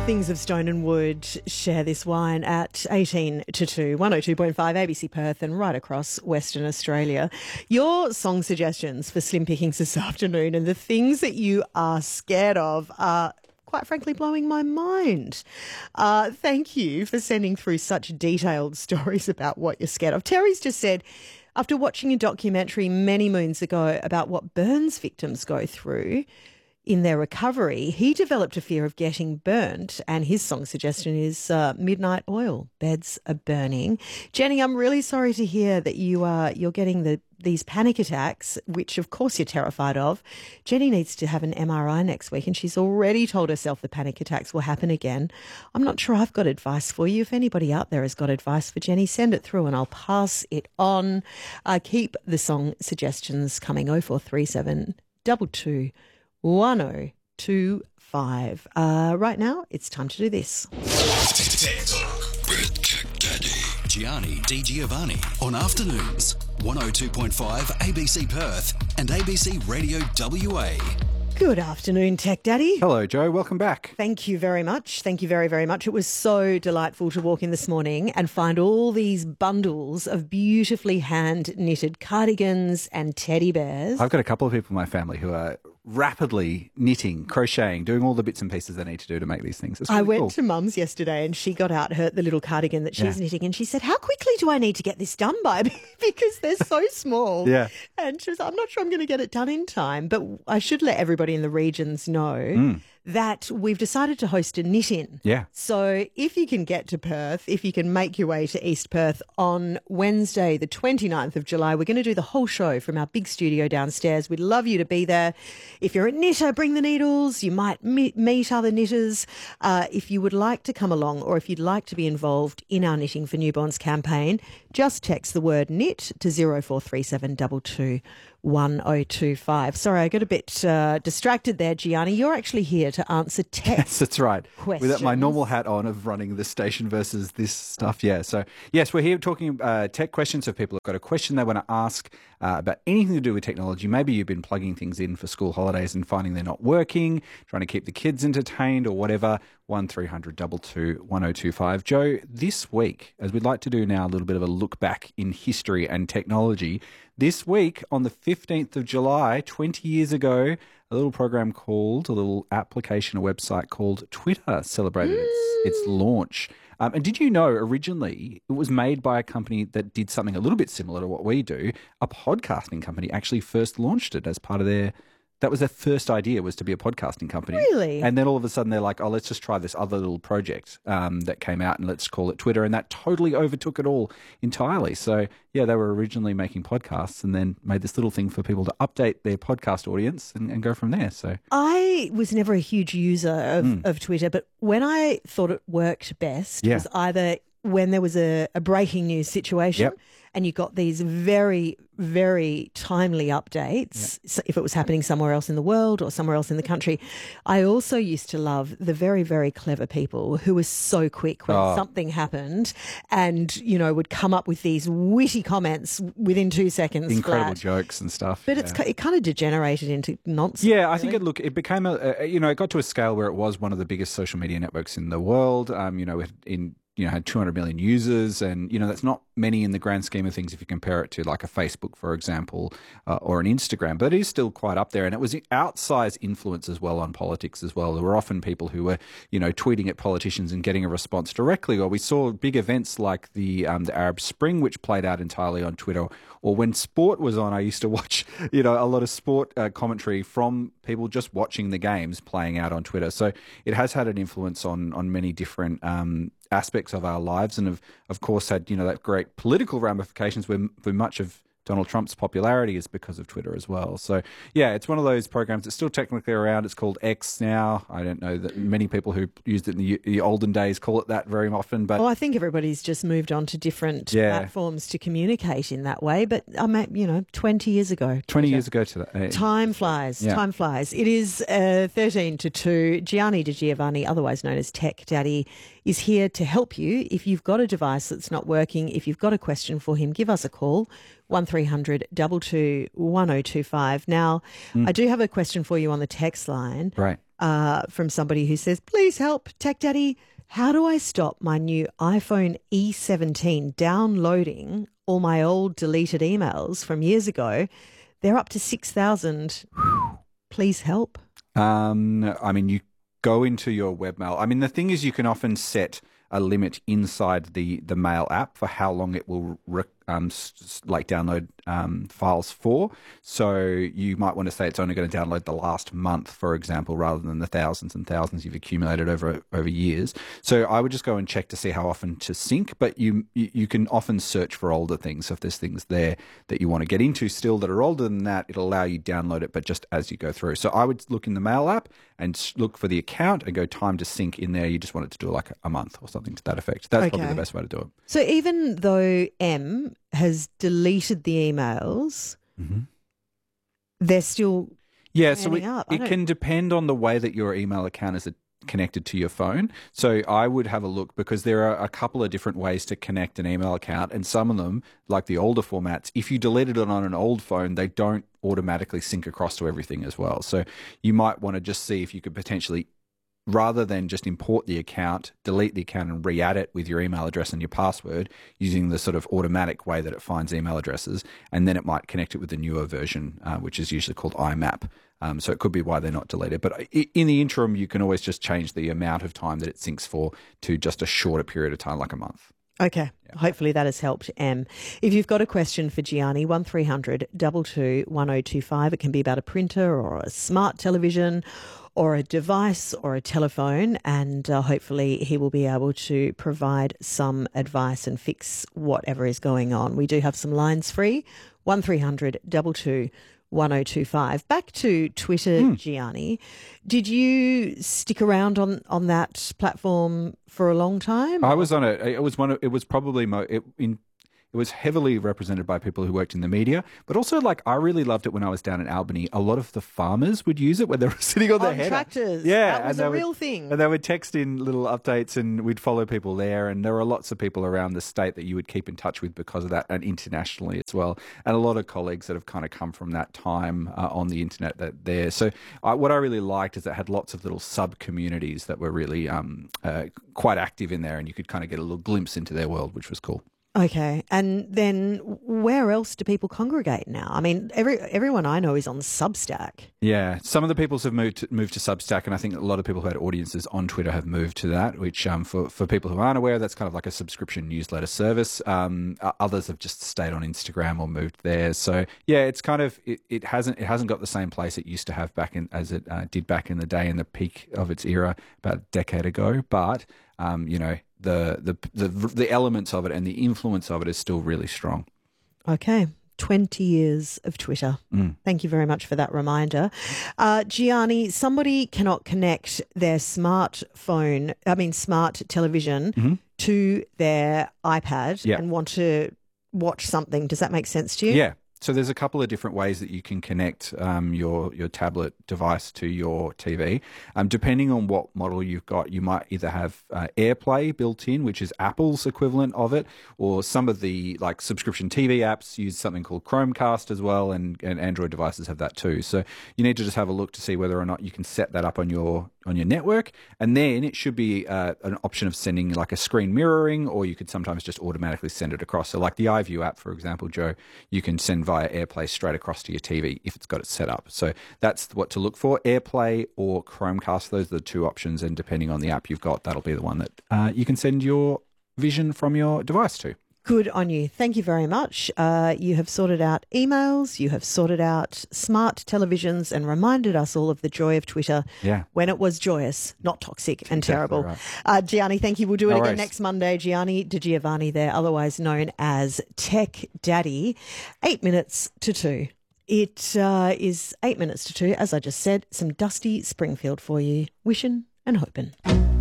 Things of Stone and Wood share this wine at 18 to 2, 102.5 ABC Perth and right across Western Australia. Your song suggestions for Slim Pickings this afternoon and the things that you are scared of are quite frankly blowing my mind. Thank you for sending through such detailed stories about what you're scared of. Terry's just said, after watching a documentary many moons ago about what burns victims go through in their recovery, he developed a fear of getting burnt, and his song suggestion is Midnight Oil, Beds Are Burning. Jenny, I'm really sorry to hear that you're getting these panic attacks, which of course you're terrified of. Jenny needs to have an MRI next week, and she's already told herself the panic attacks will happen again. I'm not sure I've got advice for you. If anybody out there has got advice for Jenny, send it through and I'll pass it on. Keep the song suggestions coming. 0437 22 1025. Right now, it's time to do this. Tech Talk with Tech Daddy Gianni Di Giovanni on afternoons 102.5 ABC Perth and ABC Radio WA. Good afternoon, Tech Daddy. Hello, Joe. Welcome back. Thank you very much. Thank you very, very much. It was so delightful to walk in this morning and find all these bundles of beautifully hand-knitted cardigans and teddy bears. I've got a couple of people in my family who are rapidly knitting, crocheting, doing all the bits and pieces they need to do to make these things. It's really I went cool. to Mum's yesterday and she got out the little cardigan that she's knitting and she said, how quickly do I need to get this done by? Because they're so small. Yeah. And she was like, I'm not sure I'm going to get it done in time, but I should let everybody in the regions know that we've decided to host a knit-in. Yeah. So if you can get to Perth, if you can make your way to East Perth on Wednesday, the 29th of July, we're going to do the whole show from our big studio downstairs. We'd love you to be there. If you're a knitter, bring the needles. You might meet other knitters. If you would like to come along or if you'd like to be involved in our Knitting for Newborns campaign, just text the word knit to 0437 22 1025. Sorry, I got a bit distracted there, Gianni. You're actually here to answer tech Yes, that's right. questions. With my normal hat on of running the station versus this stuff. Yeah. So, yes, we're here talking tech questions. So if people have got a question they want to ask about anything to do with technology, maybe you've been plugging things in for school holidays and finding they're not working, trying to keep the kids entertained or whatever, 1300 22 1025. Joe, this week, as we'd like to do now a little bit of a look back in history and technology, this week on the 15th of July, 20 years ago, a little application, a website called Twitter celebrated its launch. And did you know originally it was made by a company that did something a little bit similar to what we do? A podcasting company actually first launched it as part of that was their first idea, was to be a podcasting company. Really? And then all of a sudden they're like, oh, let's just try this other little project that came out and let's call it Twitter. And that totally overtook it all entirely. So, yeah, they were originally making podcasts and then made this little thing for people to update their podcast audience and go from there. So I was never a huge user of Twitter, but when I thought it worked best was either when there was a breaking news situation and you got these very, very timely updates, so if it was happening somewhere else in the world or somewhere else in the country. I also used to love the very, very clever people who were so quick when something happened and, you know, would come up with these witty comments within 2 seconds. incredible flat. jokes and stuff. But it kind of degenerated into nonsense. Yeah, I think it became it got to a scale where it was one of the biggest social media networks in the world. Had 200 million users, and that's not many in the grand scheme of things if you compare it to like a Facebook, for example, or an Instagram. But it is still quite up there, and it was outsized influence as well on politics as well. There were often people who were tweeting at politicians and getting a response directly. Or we saw big events like the Arab Spring, which played out entirely on Twitter. Or when sport was on, I used to watch a lot of sport commentary from people just watching the games playing out on Twitter. So it has had an influence on many different aspects of our lives, and of course had that great political ramifications where much of Donald Trump's popularity is because of Twitter as well. So, yeah, it's one of those programs that's still technically around. It's called X now. I don't know that many people who used it in the olden days call it that very often. But I think everybody's just moved on to different platforms to communicate in that way. But, 20 years ago. 20 years ago to that. Time flies. Yeah. Time flies. It is 13 to 2. Gianni Di Giovanni, otherwise known as Tech Daddy, is here to help you. If you've got a device that's not working, if you've got a question for him, give us a call. 1300 22 1025. Now, I do have a question for you on the text line. Right. from somebody who says, please help, Tech Daddy. How do I stop my new iPhone E17 downloading all my old deleted emails from years ago? They're up to 6,000. Please help. I mean, you go into your webmail. I mean, the thing is you can often set a limit inside the Mail app for how long it will download files for. So you might want to say it's only going to download the last month, for example, rather than the thousands and thousands you've accumulated over years. So I would just go and check to see how often to sync, but you can often search for older things. So if there's things there that you want to get into still that are older than that, it'll allow you to download it, but just as you go through. So I would look in the Mail app and look for the account and go time to sync in there. You just want it to do like a month or something to that effect. That's probably the best way to do it. So even though M has deleted the emails, they're still so it can depend on the way that your email account is connected to your phone. So I would have a look because there are a couple of different ways to connect an email account, and some of them, like the older formats, if you deleted it on an old phone, they don't automatically sync across to everything as well. So you might want to just see if you could potentially, rather than just import the account, delete the account and re-add it with your email address and your password using the sort of automatic way that it finds email addresses, and then it might connect it with the newer version, which is usually called IMAP. So it could be why they're not deleted. But in the interim, you can always just change the amount of time that it syncs for to just a shorter period of time, like a month. Okay. Yeah. Hopefully that has helped, Em. If you've got a question for Gianni, 1300 22 1025. It can be about a printer or a smart television or a device or a telephone, and hopefully he will be able to provide some advice and fix whatever is going on. We do have some lines free, 1300 22 1025. Back to Twitter, Gianni. Did you stick around on that platform for a long time? I was on it. It was probably it was heavily represented by people who worked in the media, but also I really loved it when I was down in Albany. A lot of the farmers would use it when they were sitting on their header. Tractors. Yeah, that was a real thing. And they would text in little updates, and we'd follow people there. And there were lots of people around the state that you would keep in touch with because of that, and internationally as well. And a lot of colleagues that have kind of come from that time on the internet that there. So what I really liked is it had lots of little sub communities that were really quite active in there, and you could kind of get a little glimpse into their world, which was cool. Okay, and then where else do people congregate now? I mean, everyone I know is on Substack. Yeah, some of the people have moved to Substack, and I think a lot of people who had audiences on Twitter have moved to that, which for people who aren't aware, that's kind of like a subscription newsletter service. Others have just stayed on Instagram or moved there. So yeah, it's kind of it hasn't got the same place it used to have as it did back in the day in the peak of its era about a decade ago. But the elements of it and the influence of it is still really strong. Okay. 20 years of Twitter. Thank you very much for that reminder. Gianni, somebody cannot connect their smart television to their iPad and want to watch something. Does that make sense to you? Yeah. So there's a couple of different ways that you can connect your tablet device to your TV. Depending on what model you've got, you might either have AirPlay built in, which is Apple's equivalent of it, or some of the subscription TV apps use something called Chromecast as well, and Android devices have that too. So you need to just have a look to see whether or not you can set that up on your network, and then it should be an option of sending a screen mirroring, or you could sometimes just automatically send it across. So like the iView app, for example, Joe, you can send via AirPlay straight across to your TV if it's got it set up. So that's what to look for, AirPlay or Chromecast. Those are the two options, and depending on the app you've got, that'll be the one that you can send your vision from your device to. Good on you. Thank you very much. You have sorted out emails, you have sorted out smart televisions, and reminded us all of the joy of Twitter when it was joyous, not toxic and terrible. Right. Gianni, thank you. We'll do it again next Monday. Gianni Di Giovanni there, otherwise known as Tech Daddy. 8 minutes to 2. It is 8 minutes to 2. As I just said, some dusty Springfield for you. Wishing and hoping.